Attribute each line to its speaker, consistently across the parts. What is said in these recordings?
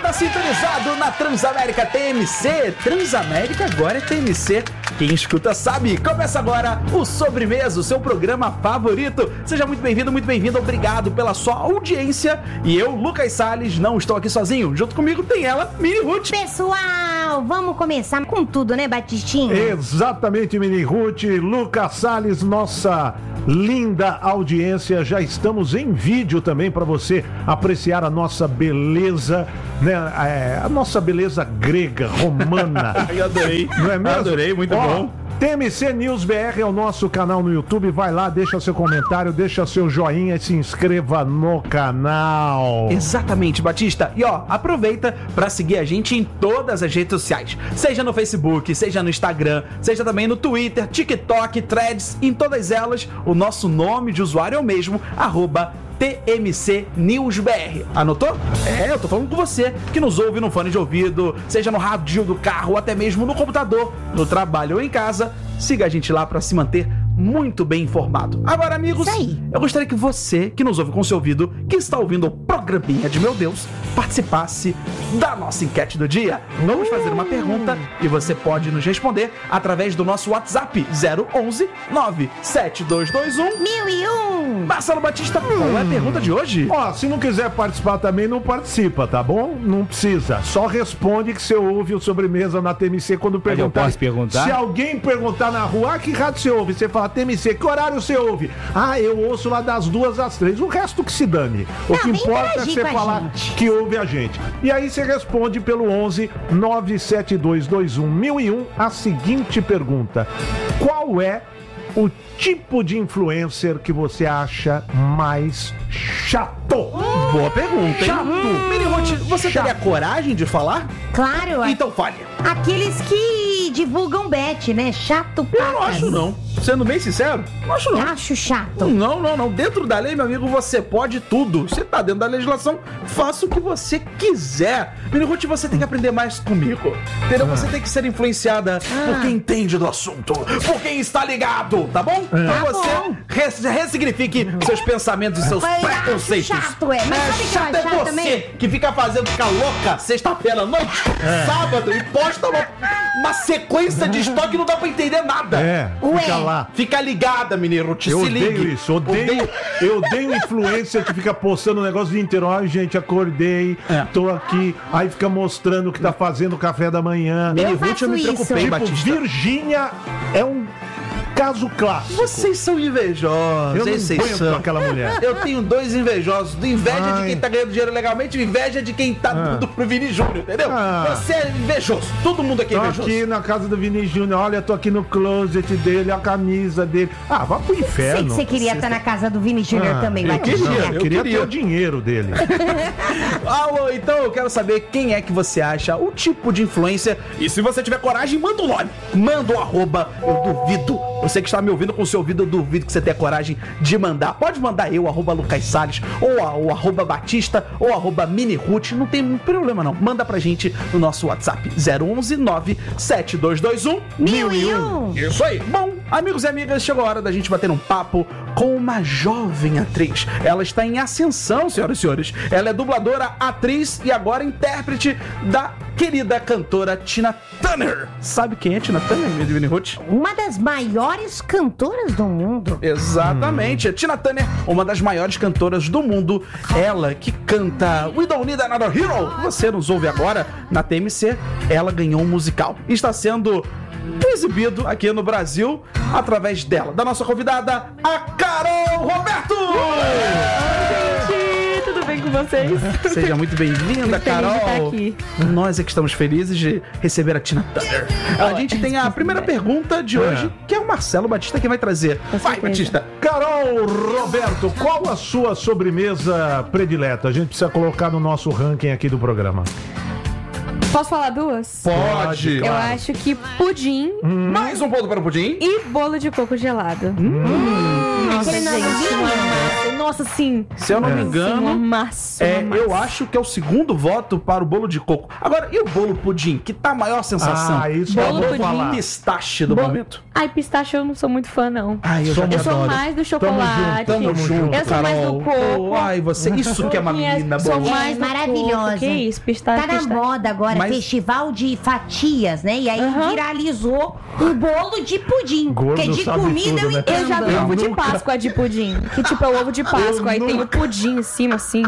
Speaker 1: Tá sintonizado na Transamérica TMC. Transamérica agora é TMC. Quem escuta sabe. Começa agora o Sobremesa, o seu programa favorito. Seja muito bem-vindo, muito bem-vindo. Obrigado pela sua audiência. E eu, Lucas Salles, não estou aqui sozinho. Junto comigo tem ela, Mini Ruth.
Speaker 2: Pessoal, vamos começar com tudo, né, Batistinha?
Speaker 3: Exatamente, Mini Ruth. Lucas Salles, nossa linda audiência. Já estamos em vídeo também para você apreciar a nossa beleza, né? A nossa beleza grega, romana.
Speaker 1: Eu adorei.
Speaker 3: Não é mesmo?
Speaker 1: Adorei, muito bom.
Speaker 3: TMC News BR é o nosso canal no YouTube. Vai lá, deixa seu comentário, deixa seu joinha e se inscreva no canal.
Speaker 1: Exatamente, Batista. E ó, aproveita pra seguir a gente em todas as redes sociais. Seja no Facebook, seja no Instagram, seja também no Twitter, TikTok, Threads. Em todas elas, o nosso nome de usuário é o mesmo, @TMC News BR. Anotou? Eu tô falando com você que nos ouve no fone de ouvido, seja no rádio do carro, ou até mesmo no computador, no trabalho ou em casa. Siga a gente lá pra se manter muito bem informado. Agora, amigos, eu gostaria que você, que nos ouve com seu ouvido, que está ouvindo o programinha de meu Deus, participasse da nossa enquete do dia. Vamos fazer uma pergunta e você pode nos responder através do nosso WhatsApp 011 97221
Speaker 2: 1001.
Speaker 1: Marcelo Batista, qual é a pergunta de hoje?
Speaker 3: Ó, se não quiser participar também, não participa, tá bom? Não precisa. Só responde que você ouve o Sobremesa na TMC quando perguntar.
Speaker 4: Eu posso perguntar?
Speaker 3: Se alguém perguntar na rua, que rádio você ouve? Você fala, TMC, que horário você ouve? Eu ouço lá das 2 às 3. O resto que se dane. O que importa é você falar que ouve a gente. E aí você responde pelo 11 97221 1001 a seguinte pergunta: qual é o tipo de influencer que você acha mais chato?
Speaker 1: Boa pergunta, hein?
Speaker 3: Chato.
Speaker 1: Mini Ruth, você
Speaker 3: Chato.
Speaker 1: teria coragem de falar?
Speaker 2: Claro,
Speaker 1: Então fale.
Speaker 2: aqueles que divulgam bet, né? Chato pra
Speaker 1: Eu não acho,
Speaker 2: caramba.
Speaker 1: não. Sendo bem sincero, não acho, não.
Speaker 2: Acho chato.
Speaker 1: Não. Dentro da lei, meu amigo, você pode tudo. Você tá dentro da legislação, faça o que você quiser. Mini Ruth, você tem que aprender mais comigo. Entendeu? Você tem que ser influenciada por quem entende do assunto, por quem está ligado, tá bom? Então você ressignifique seus pensamentos e seus
Speaker 2: Mas
Speaker 1: preconceitos.
Speaker 2: chato Mas sabe que
Speaker 1: Chato
Speaker 2: é
Speaker 1: é
Speaker 2: chato
Speaker 1: você
Speaker 2: também?
Speaker 1: que fica fazendo ficar louca sexta-feira à noite, sábado, e posta uma sequência de estoque e não dá pra entender nada.
Speaker 3: Fica lá.
Speaker 1: Fica ligada, Mini Ruth,
Speaker 3: Eu
Speaker 1: se
Speaker 3: odeio
Speaker 1: ligue.
Speaker 3: isso, eu odeio influência que fica postando o negócio o dia inteiro. Ai, gente, acordei, tô aqui, aí fica mostrando que tá fazendo o café da manhã.
Speaker 1: Mini
Speaker 2: Eu
Speaker 1: Ruth, eu me
Speaker 2: faço
Speaker 1: preocupei,
Speaker 2: isso.
Speaker 1: Batista.
Speaker 3: Virgínia é um caso clássico.
Speaker 1: Vocês são invejosos,
Speaker 3: Eu não
Speaker 1: vocês
Speaker 3: aguento
Speaker 1: são.
Speaker 3: aquela mulher.
Speaker 1: Eu tenho dois invejosos. Inveja de quem tá ganhando dinheiro legalmente e inveja de quem tá dando pro Vini Júnior, entendeu? Você é invejoso. Todo mundo aqui é
Speaker 3: Tô
Speaker 1: invejoso.
Speaker 3: aqui na casa do Vini Júnior, olha, tô aqui no closet dele, a camisa dele. Vá pro
Speaker 2: Sei que
Speaker 3: inferno.
Speaker 2: você queria estar na casa do Vini Júnior também,
Speaker 3: eu
Speaker 2: Batista.
Speaker 3: queria ter o dinheiro dele.
Speaker 1: Alô, então eu quero saber quem é que você acha o tipo de influência. E se você tiver coragem, manda o nome. Manda o @. Eu duvido. Você que está me ouvindo com o seu ouvido, eu duvido que você tenha coragem de mandar. Pode mandar eu, @Lucas Salles, ou o @Batista, ou @Mini Ruth. Não tem problema, não. Manda pra gente no nosso WhatsApp 011 97221
Speaker 2: 1001.
Speaker 1: Isso aí. Bom, amigos e amigas, chegou a hora da gente bater um papo com uma jovem atriz. Ela está em ascensão, senhoras e senhores. Ela é dubladora, atriz e agora intérprete da querida cantora Tina Turner. Sabe quem é Tina Turner, Mini Ruth?
Speaker 2: Uma das maiores cantoras do mundo.
Speaker 1: Exatamente. A Tina Turner, uma das maiores cantoras do mundo. Ela que canta We Don't Need Another Hero. Você nos ouve agora na TMC. Ela ganhou um musical. E está sendo exibido aqui no Brasil através dela, da nossa convidada, a Carol Roberto!
Speaker 5: Tudo bem com vocês?
Speaker 1: Seja muito bem-vinda,
Speaker 5: Muito feliz de
Speaker 1: Carol.
Speaker 5: estar aqui.
Speaker 1: Nós é que estamos felizes de receber a Tina Turner. A gente tem a primeira pergunta de hoje, que é o Marcelo Batista que vai trazer. Vai,
Speaker 5: certeza.
Speaker 1: Batista.
Speaker 3: Carol Roberto, qual a sua sobremesa predileta? A gente precisa colocar no nosso ranking aqui do programa.
Speaker 5: Posso falar duas?
Speaker 1: Pode.
Speaker 5: Eu acho que pudim
Speaker 1: Mais um ponto para o pudim.
Speaker 5: e bolo de coco gelado.
Speaker 2: Aquele nozinho.
Speaker 5: Nossa, sim.
Speaker 1: Se eu não me engano,
Speaker 5: Uma massa.
Speaker 1: eu acho que é o segundo voto para o bolo de coco. Agora, e o bolo pudim? Que tá a maior sensação?
Speaker 3: Isso
Speaker 5: Bolo
Speaker 3: eu vou
Speaker 5: pudim.
Speaker 3: falar.
Speaker 1: Pistache do momento.
Speaker 5: Ai, pistache eu não sou muito fã, não.
Speaker 1: Ai,
Speaker 5: Eu sou mais do chocolate.
Speaker 1: Tamo junto,
Speaker 5: Eu sou mais do coco.
Speaker 1: Ai, você, isso que é uma menina
Speaker 5: Sou
Speaker 1: boa.
Speaker 5: mais do
Speaker 2: Maravilhosa.
Speaker 5: coco. Que isso, pistache.
Speaker 2: Tá na
Speaker 5: pistache.
Speaker 2: moda agora,
Speaker 1: Mas-
Speaker 2: festival de fatias, né? E aí
Speaker 5: Aham.
Speaker 2: viralizou um bolo de pudim.
Speaker 3: Gordo
Speaker 2: Porque de
Speaker 3: sabe
Speaker 2: comida
Speaker 3: tudo,
Speaker 2: eu
Speaker 3: né?
Speaker 2: entendo.
Speaker 5: Eu já vi
Speaker 3: Eu
Speaker 5: ovo de
Speaker 3: nunca-
Speaker 5: Páscoa de pudim. Que tipo é o ovo de Páscoa. Aí tem o pudim em cima, assim.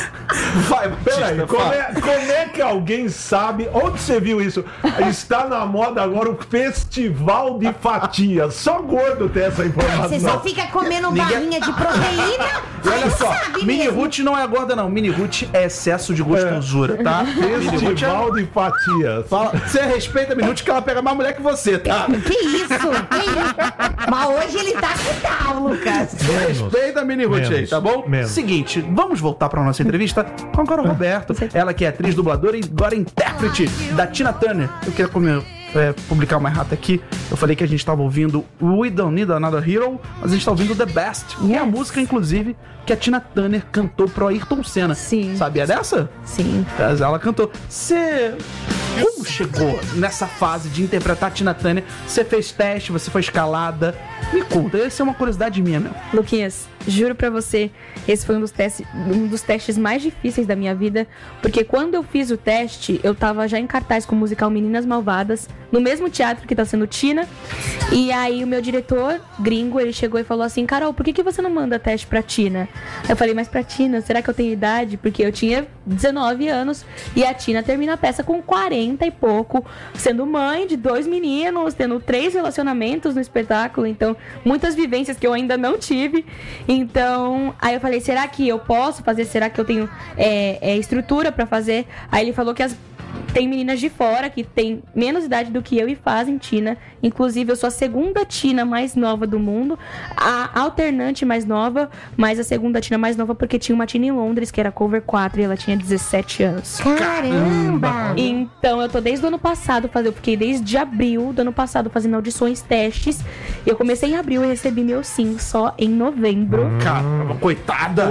Speaker 1: Vai,
Speaker 3: Peraí,
Speaker 1: Batista,
Speaker 3: como
Speaker 1: fala.
Speaker 3: é que alguém sabe? Onde você viu isso? Está na moda agora o festival de fatias. Só gordo tem essa informação.
Speaker 2: Você só fica comendo
Speaker 1: Ninguém-
Speaker 2: barrinha de proteína.
Speaker 1: E olha
Speaker 2: aí
Speaker 1: só,
Speaker 2: sabe
Speaker 1: Mini
Speaker 2: mesmo.
Speaker 1: Ruth não é gorda, não. Mini Ruth é excesso de gostosura, tá? Mini Ruth
Speaker 3: Festival de fatias.
Speaker 1: Fala, você respeita a Mini Ruth que ela pega mais mulher que você, tá?
Speaker 2: Que isso? Que isso? Mas hoje ele tá que tal, Lucas?
Speaker 1: Respeita a Mini Ruth aí,
Speaker 3: Menos.
Speaker 1: tá bom?
Speaker 3: Menos.
Speaker 1: Seguinte, vamos voltar pra nossa entrevista com a Carol Roberto. Ela que é atriz, dubladora e agora intérprete da Tina Turner. Eu queria publicar uma errata aqui. Eu falei que a gente tava ouvindo We Don't Need Another Hero, mas a gente tá ouvindo The Best. Que é a música, inclusive, que a Tina Turner cantou pro Ayrton Senna.
Speaker 5: Sim.
Speaker 1: Sabia dessa?
Speaker 5: Sim.
Speaker 1: Mas ela cantou. Você... Como chegou nessa fase de interpretar a Tina Turner? Você fez teste, você foi escalada. Me conta, essa é uma curiosidade minha, meu.
Speaker 5: Luquinhas, juro pra você, esse foi um dos testes mais difíceis da minha vida, porque quando eu fiz o teste, eu tava já em cartaz com o musical Meninas Malvadas, no mesmo teatro que tá sendo Tina, e aí o meu diretor, gringo, ele chegou e falou assim, Carol, por que você não manda teste pra Tina? Eu falei, mas pra Tina, será que eu tenho idade? Porque eu tinha 19 anos, e a Tina termina a peça com 40 e pouco, sendo mãe de 2 meninos, tendo 3 relacionamentos no espetáculo, então muitas vivências que eu ainda não tive. Então, aí eu falei, será que eu posso fazer? Será que eu tenho estrutura pra fazer? Aí ele falou que tem meninas de fora que têm menos idade do que eu e fazem Tina. Inclusive, eu sou a segunda Tina mais nova do mundo. A alternante mais nova, mas a segunda Tina mais nova porque tinha uma Tina em Londres, que era cover 4, e ela tinha 17 anos.
Speaker 2: Caramba!
Speaker 5: Então, eu tô desde o ano passado eu fiquei desde abril do ano passado fazendo audições, testes. Eu comecei em abril e recebi meu sim só em novembro.
Speaker 1: Caramba, coitada.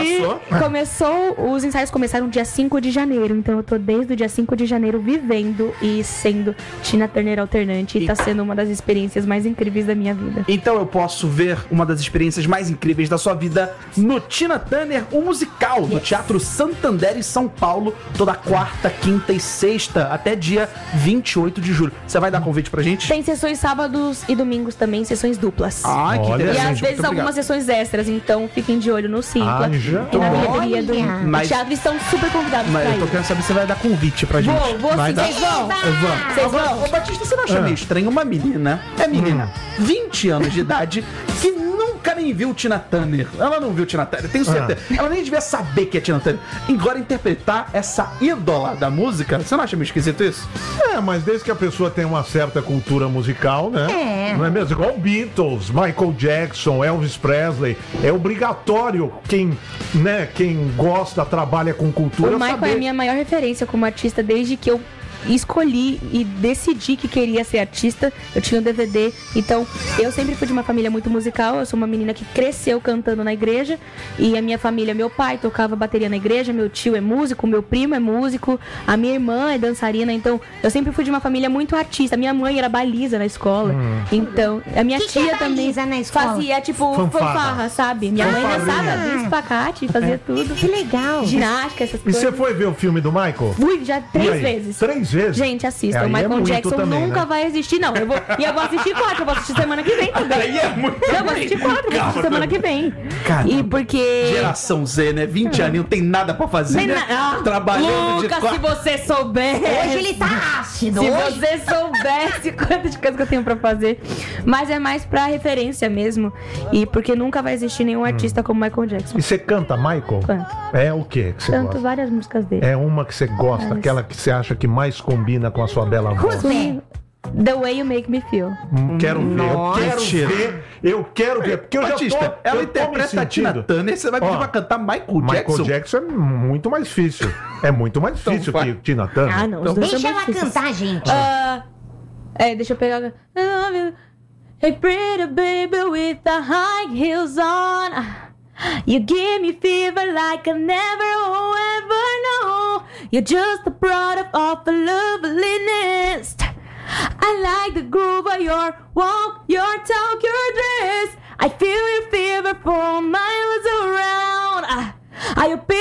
Speaker 5: E os ensaios começaram dia 5 de janeiro. Então eu tô desde o dia 5 de janeiro vivendo e sendo Tina Turner alternante. E tá sendo uma das experiências mais incríveis da minha vida.
Speaker 1: Então eu posso ver uma das experiências mais incríveis da sua vida no Tina Turner, um musical, no Teatro Santander em São Paulo, toda quarta, quinta e sexta, até dia 28 de julho. Você vai dar convite pra gente?
Speaker 5: Tem sessões sábados e domingos também, sessões duplas.
Speaker 1: Ai, que
Speaker 3: Olha,
Speaker 5: E
Speaker 1: interessante.
Speaker 5: às vezes
Speaker 1: muito
Speaker 5: algumas sessões extras, então fiquem de olho no Simpla
Speaker 3: já.
Speaker 5: e na bilheteria do
Speaker 2: Olha.
Speaker 1: Mas-
Speaker 5: teatro. Estão super convidados
Speaker 1: Mas
Speaker 5: pra
Speaker 1: eu tô
Speaker 5: ir.
Speaker 1: querendo saber se você vai dar convite pra gente.
Speaker 5: Vou
Speaker 1: Vai
Speaker 5: sim,
Speaker 1: dar?
Speaker 5: vocês vão?
Speaker 1: Vamos.
Speaker 5: Vocês vão?
Speaker 1: Ô, Batista, você não acha meio estranho uma menina, 20 anos de idade, que nunca nem viu Tina Turner. Ela não viu Tina Turner, tenho certeza. Ela nem devia saber que é Tina Turner. Agora interpretar essa ídola da música, você não acha meio esquisito isso?
Speaker 3: Mas desde que a pessoa tem uma certa cultura musical, né?
Speaker 2: É.
Speaker 3: Não é mesmo? Igual Beatles, Michael Jackson, Elvis Presley. É obrigatório quem gosta, trabalha com cultura,
Speaker 5: O Michael
Speaker 3: saber.
Speaker 5: é a minha maior referência como artista desde que eu escolhi e decidi que queria ser artista. Eu tinha um DVD, então eu sempre fui de uma família muito musical. Eu sou uma menina que cresceu cantando na igreja, e a minha família, meu pai tocava bateria na igreja, meu tio é músico, meu primo é músico, a minha irmã é dançarina. Então eu sempre fui de uma família muito artista. Minha mãe era baliza na escola, então a minha
Speaker 2: Que
Speaker 5: tia
Speaker 2: é
Speaker 5: também
Speaker 2: baliza na escola?
Speaker 5: fazia tipo
Speaker 3: Fanfarra.
Speaker 5: fanfarra, sabe? Minha mãe
Speaker 3: Fanfarrinha.
Speaker 5: dançava espacate, fazia tudo,
Speaker 2: Que legal.
Speaker 5: ginástica, essas
Speaker 3: E
Speaker 5: coisas.
Speaker 3: você foi ver o filme do Michael?
Speaker 5: Fui já
Speaker 3: E
Speaker 5: 3
Speaker 3: aí?
Speaker 5: vezes.
Speaker 3: 3 vezes?
Speaker 5: Gente, assista.
Speaker 3: Aí
Speaker 5: O
Speaker 3: é
Speaker 5: Michael
Speaker 3: muito
Speaker 5: Jackson
Speaker 3: também,
Speaker 5: nunca
Speaker 3: né?
Speaker 5: vai existir, não. Eu vou assistir 4, eu vou assistir semana que vem também.
Speaker 1: Aí é muito
Speaker 5: Eu vou assistir 4, eu vou assistir semana que vem.
Speaker 1: Caramba.
Speaker 5: E porque...
Speaker 1: Geração Z, né? 20 anos, não tem nada pra fazer.
Speaker 5: Tem
Speaker 1: né? Trabalhando
Speaker 5: Lucas,
Speaker 1: de
Speaker 5: se você soubesse...
Speaker 2: Hoje ele tá ácido.
Speaker 5: Se
Speaker 2: Hoje...
Speaker 5: você soubesse quantas coisas que eu tenho pra fazer. Mas é mais pra referência mesmo. E porque nunca vai existir nenhum artista como Michael Jackson.
Speaker 3: E você canta, Michael?
Speaker 5: Canto.
Speaker 3: É o que você
Speaker 5: Canto
Speaker 3: gosta?
Speaker 5: várias músicas dele.
Speaker 3: É uma que você gosta,
Speaker 5: Várias.
Speaker 3: aquela que você acha que mais combina com a sua bela voz.
Speaker 5: The Way You Make Me Feel.
Speaker 3: Quero ver,
Speaker 1: Nossa.
Speaker 3: eu quero ver, porque eu
Speaker 1: Batista,
Speaker 3: já tô,
Speaker 1: ela
Speaker 3: eu tô me
Speaker 1: interpreta a Tina
Speaker 3: sentindo.
Speaker 1: Turner, você vai pedir
Speaker 3: Ó,
Speaker 1: pra cantar Michael Jackson?
Speaker 3: Michael Jackson é muito mais difícil. É muito mais
Speaker 1: Então
Speaker 3: difícil
Speaker 1: vai.
Speaker 3: que Tina Turner.
Speaker 5: Ah, não. Os dois
Speaker 2: Deixa
Speaker 5: são
Speaker 2: ela
Speaker 5: muito difíceis.
Speaker 2: cantar, gente.
Speaker 5: Deixa eu pegar. I love you. Hey, pretty baby with the high heels on. You give me fever like I never ever know. You're just a product of a loveliness. I like the groove of your walk, your talk, your dress. I feel your fever for miles around. Are you